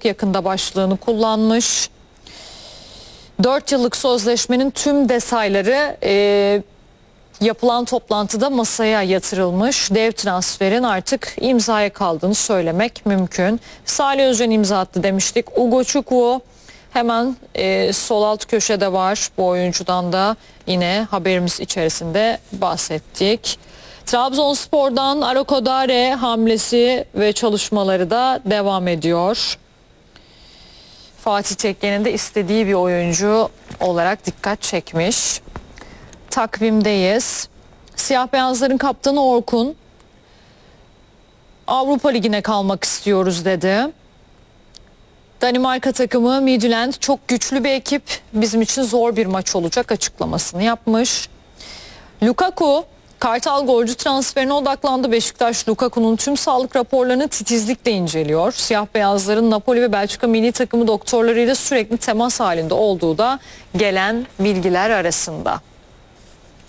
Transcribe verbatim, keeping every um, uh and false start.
yakında başlığını kullanmış. dört yıllık sözleşmenin tüm detayları e, yapılan toplantıda masaya yatırılmış. Dev transferin artık imzaya kaldığını söylemek mümkün. Salih Özcan imza attı demiştik. Ugo Chukwu hemen e, sol alt köşede var. Bu oyuncudan da yine haberimiz içerisinde bahsettik. Trabzonspor'dan Arakodare hamlesi ve çalışmaları da devam ediyor. Fatih Tekke'nin de istediği bir oyuncu olarak dikkat çekmiş. Takvimdeyiz. Siyah beyazların kaptanı Orkun Avrupa Ligi'ne kalmak istiyoruz dedi. Danimarka takımı Midtjylland çok güçlü bir ekip, bizim için zor bir maç olacak açıklamasını yapmış. Lukaku Kartal golcü transferine odaklandı. Beşiktaş Lukaku'nun tüm sağlık raporlarını titizlikle inceliyor. Siyah beyazların Napoli ve Belçika milli takımı doktorlarıyla sürekli temas halinde olduğu da gelen bilgiler arasında.